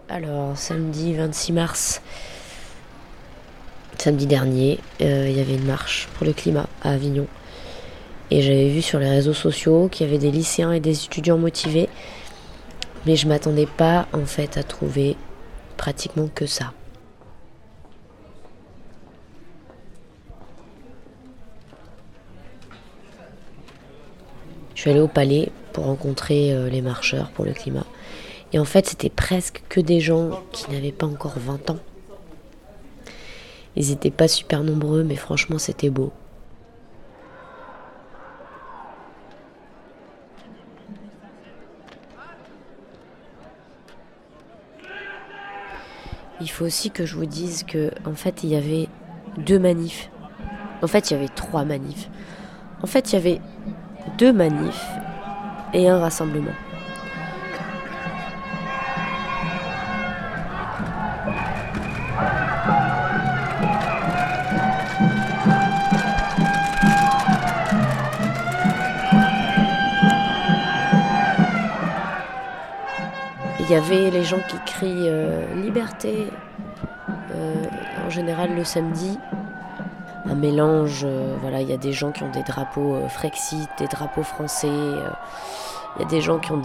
Alors, samedi 26 mars, samedi dernier, il y avait une marche pour le climat à Avignon. Et j'avais vu sur les réseaux sociaux qu'il y avait des lycéens et des étudiants motivés. Mais je m'attendais pas, en fait, à trouver pratiquement que ça. Je suis allée au palais pour rencontrer les marcheurs pour le climat. Et en fait, c'était presque que des gens qui n'avaient pas encore 20 ans. Ils étaient pas super nombreux, mais franchement, c'était beau. Il faut aussi que je vous dise que, en fait, il y avait 2 manifs. En fait, il y avait 3 manifs. En fait, il y avait 2 manifs et un rassemblement. Il y avait les gens qui crient liberté, en général le samedi. Un mélange, voilà, il y a des gens qui ont des drapeaux Frexit, des drapeaux français, il y a des gens qui ont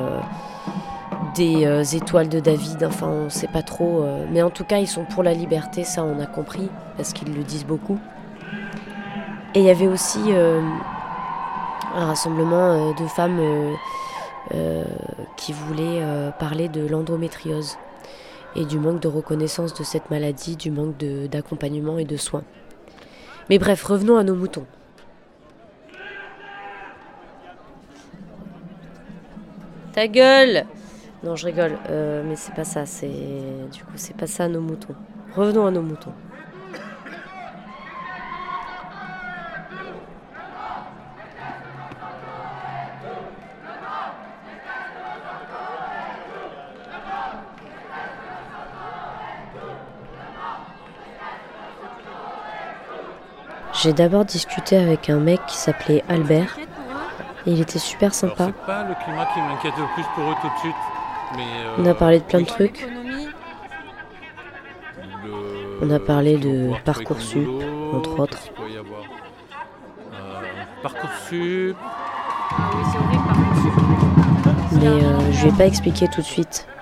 des étoiles de David, enfin on sait pas trop, mais en tout cas ils sont pour la liberté, ça on a compris, parce qu'ils le disent beaucoup. Et il y avait aussi un rassemblement de femmes qui voulaient parler de l'endométriose et du manque de reconnaissance de cette maladie, du manque d'accompagnement et de soins. Mais bref, revenons à nos moutons. Ta gueule! Non, je rigole, mais c'est pas ça, c'est pas ça nos moutons. Revenons à nos moutons. J'ai d'abord discuté avec un mec qui s'appelait Albert. Et il était super sympa. Alors, c'est pas le climat qui m'inquiète le plus pour eux tout de suite. Mais, On a parlé de plein de trucs. On a parlé de Parcoursup, entre autres. Parcoursup. Mais je lui ai pas expliqué tout de suite.